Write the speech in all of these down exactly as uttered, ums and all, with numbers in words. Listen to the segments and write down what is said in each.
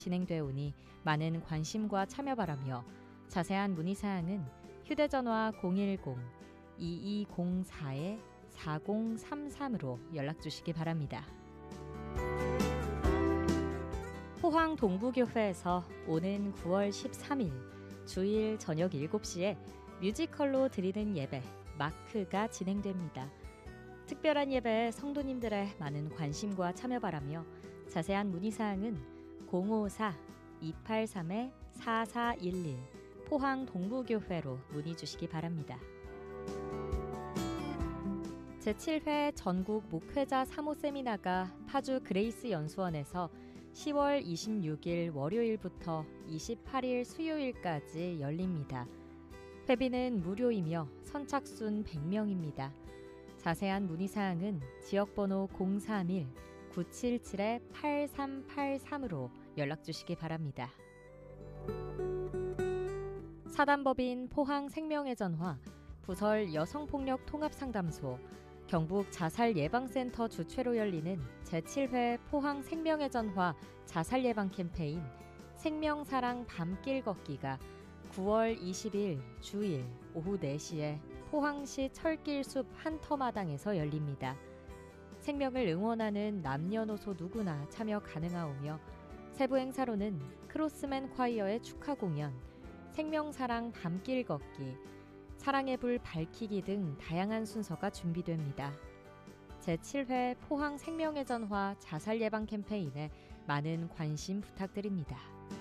진행되어 오니 많은 관심과 참여 바라며 자세한 문의사항은 휴대전화 공일공 이이공사 사공삼삼으로 연락주시기 바랍니다. 포항 동부교회에서 오는 구월 십삼일 주일 저녁 일곱 시에 뮤지컬로 드리는 예배 마크가 진행됩니다. 특별한 예배에 성도님들의 많은 관심과 참여 바라며 자세한 문의사항은 공오사 이팔삼 사사일일 포항 동부교회로 문의 주시기 바랍니다. 제칠 회 전국 목회자 사모 세미나가 파주 그레이스 연수원에서 시월 이십육일 월요일부터 이십팔일 수요일까지 열립니다. 회비는 무료이며 선착순 백 명입니다. 자세한 문의사항은 지역번호 공삼일 구칠칠 팔삼팔삼으로 연락주시기 바랍니다. 사단법인 포항 생명의 전화, 부설 여성폭력 통합상담소, 경북 자살예방센터 주최로 열리는 제칠 회 포항 생명의 전화 자살예방 캠페인 생명사랑 밤길 걷기가 구월 이십일 주일 오후 네 시에 포항시 철길숲 한터마당에서 열립니다. 생명을 응원하는 남녀노소 누구나 참여 가능하오며 세부 행사로는 크로스맨 콰이어의 축하 공연, 생명사랑 밤길 걷기, 사랑의 불 밝히기 등 다양한 순서가 준비됩니다. 제칠 회 포항 생명의 전화 자살 예방 캠페인에 많은 관심 부탁드립니다.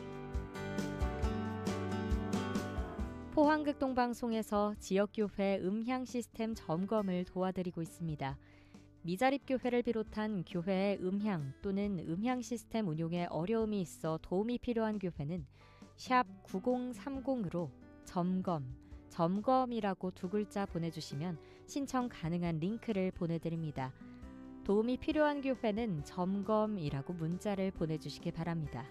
포항극동방송에서 지역교회 음향 시스템 점검을 도와드리고 있습니다. 미자립교회를 비롯한 교회의 음향 또는 음향 시스템 운용에 어려움이 있어 도움이 필요한 교회는 샵 구공삼공으로 점검, 점검이라고 두 글자 보내주시면 신청 가능한 링크를 보내드립니다. 도움이 필요한 교회는 점검이라고 문자를 보내주시기 바랍니다.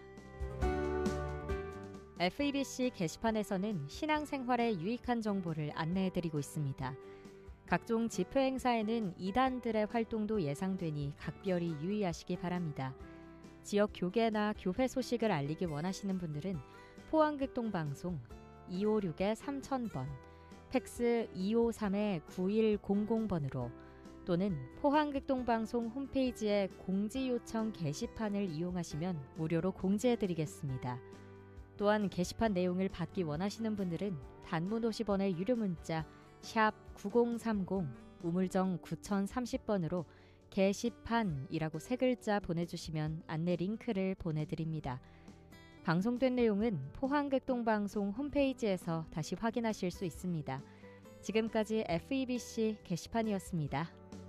에프이비씨 게시판에서는 신앙생활에 유익한 정보를 안내해드리고 있습니다. 각종 집회 행사에는 이단들의 활동도 예상되니 각별히 유의하시기 바랍니다. 지역 교계나 교회 소식을 알리기 원하시는 분들은 포항극동방송 이오육 삼천 번, 팩스 이오삼 구일공공 번으로 또는 포항극동방송 홈페이지의 공지요청 게시판을 이용하시면 무료로 공지해드리겠습니다. 또한 게시판 내용을 받기 원하시는 분들은 단문 오십 원의 유료 문자 샵 구공삼공 우물정 구공삼공 번으로 게시판이라고 세 글자 보내주시면 안내 링크를 보내드립니다. 방송된 내용은 포항극동방송 홈페이지에서 다시 확인하실 수 있습니다. 지금까지 에프이비씨 게시판이었습니다.